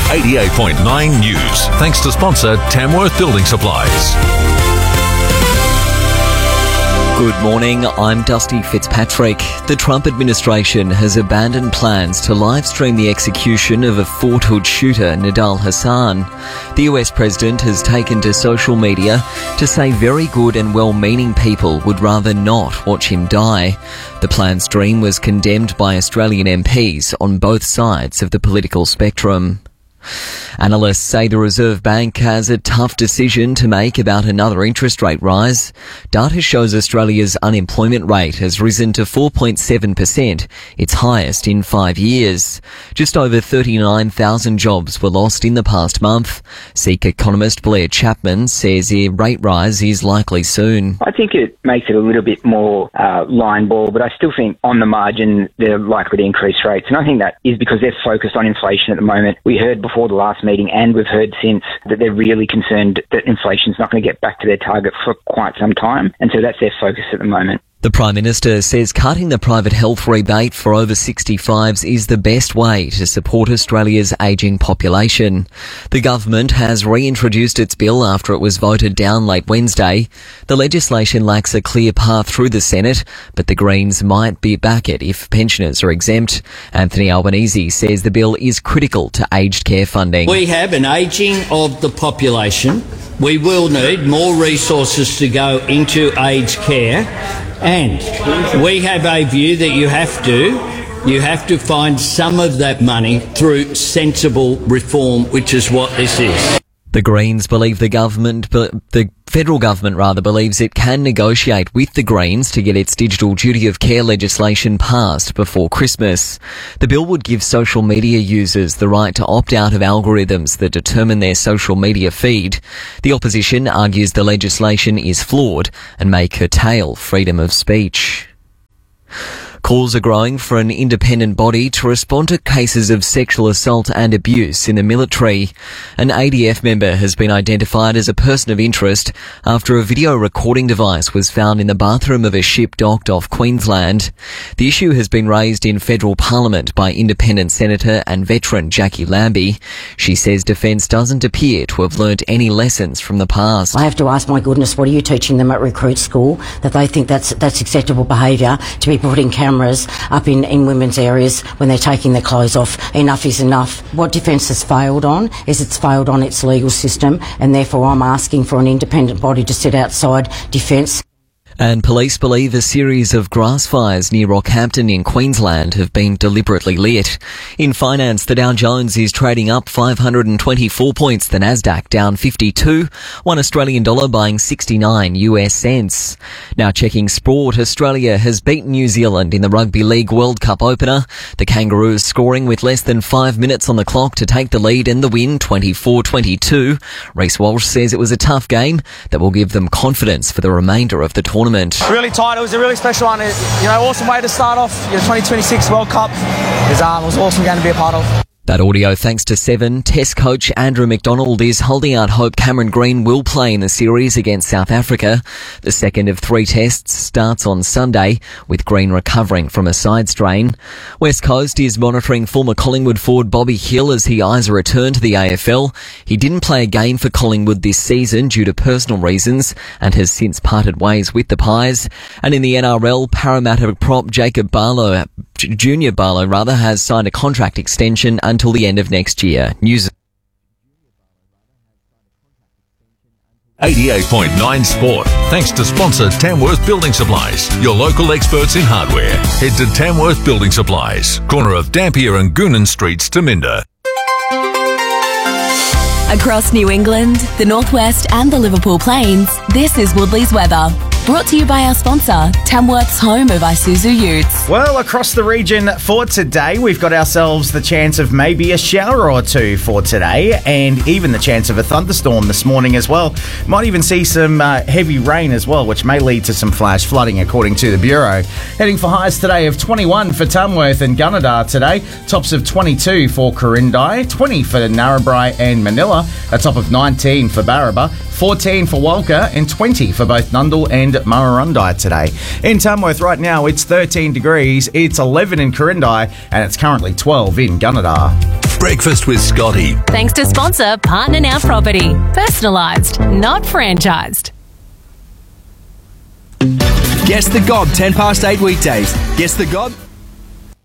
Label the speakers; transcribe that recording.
Speaker 1: 88.9 News. Thanks to sponsor Tamworth Building Supplies.
Speaker 2: Good morning, I'm Dusty Fitzpatrick. The Trump administration has abandoned plans to live stream the execution of a Fort Hood shooter, Nidal Hasan. The US president has taken to social media to say very good and well-meaning people would rather not watch him die. The planned stream was condemned by Australian MPs on both sides of the political spectrum. Analysts say the Reserve Bank has a tough decision to make about another interest rate rise. Data shows Australia's unemployment rate has risen to 4.7%, its highest in 5 years. Just over 39,000 jobs were lost in the past month. SEEK economist Blair Chapman says a rate rise is likely soon.
Speaker 3: I think it makes it a little bit more line ball, but I still think on the margin they're likely to increase rates. And I think that is because they're focused on inflation at the moment. We heard before the last meeting, and we've heard since, that they're really concerned that inflation's not going to get back to their target for quite some time, and so that's their focus at the moment.
Speaker 2: The Prime Minister says cutting the private health rebate for over 65s is the best way to support Australia's ageing population. The government has reintroduced its bill after it was voted down late Wednesday. The legislation lacks a clear path through the Senate, but the Greens might back it if pensioners are exempt. Anthony Albanese says the bill is critical to aged care funding.
Speaker 4: We have an ageing of the population. We will need more resources to go into aged care. And we have a view that you have to find some of that money through sensible reform, which is what this is.
Speaker 2: The Greens believe the federal government believes it can negotiate with the Greens to get its digital duty of care legislation passed before Christmas. The bill would give social media users the right to opt out of algorithms that determine their social media feed. The opposition argues the legislation is flawed and may curtail freedom of speech. Calls are growing for an independent body to respond to cases of sexual assault and abuse in the military. An ADF member has been identified as a person of interest after a video recording device was found in the bathroom of a ship docked off Queensland. The issue has been raised in federal parliament by independent senator and veteran Jackie Lambie. She says defence doesn't appear to have learnt any lessons from the past.
Speaker 5: I have to ask, my goodness, what are you teaching them at recruit school, that they think that's acceptable behaviour to be putting cameras up in women's areas when they're taking their clothes off? Enough is enough. What Defence has failed on is it's failed on its legal system, and therefore I'm asking for an independent body to sit outside Defence.
Speaker 2: And police believe a series of grass fires near Rockhampton in Queensland have been deliberately lit. In finance, the Dow Jones is trading up 524 points, the Nasdaq down 52, $1 Australian dollar buying 69 US cents. Now checking sport, Australia has beaten New Zealand in the Rugby League World Cup opener. The Kangaroos scoring with less than 5 minutes on the clock to take the lead and the win 24-22. Reece Walsh says it was a tough game that will give them confidence for the remainder of the tournament.
Speaker 6: Really tight. It was a really special one. Awesome way to start off your 2026 World Cup. It was an awesome game to be a part of.
Speaker 2: That audio thanks to Seven. Test coach Andrew McDonald is holding out hope Cameron Green will play in the series against South Africa. The second of 3 tests starts on Sunday, with Green recovering from a side strain. West Coast is monitoring former Collingwood forward Bobby Hill as he eyes a return to the AFL. He didn't play a game for Collingwood this season due to personal reasons and has since parted ways with the Pies. And in the NRL, Parramatta prop Jacob Barlow, Junior Barlow has signed a contract extension until the end of next year. News
Speaker 1: 88.9 Sport. Thanks to sponsor Tamworth Building Supplies, your local experts in hardware. Head to Tamworth Building Supplies, corner of Dampier and Goonan Streets, Taminda.
Speaker 7: Across New England, the Northwest and the Liverpool Plains, this is Woodley's weather. Brought to you by our sponsor, Tamworth's home of Isuzu Utes.
Speaker 8: Well, across the region for today, we've got ourselves the chance of maybe a shower or two for today, and even the chance of a thunderstorm this morning as well. Might even see some heavy rain as well, which may lead to some flash flooding, according to the Bureau. Heading for highs today of 21 for Tamworth and Gunnedah today, tops of 22 for Quirindi, 20 for Narrabri and Manila, a top of 19 for Barraba, 14 for Walker, and 20 for both Nundle and Murrurundi today. In Tamworth right now, it's 13 degrees, it's 11 in Quirindi, and it's currently 12 in Gunnedah.
Speaker 1: Breakfast with Scotty.
Speaker 7: Thanks to sponsor Partner Now Property. Personalised, not franchised.
Speaker 9: Guess the God, 8:10 weekdays. Guess the God?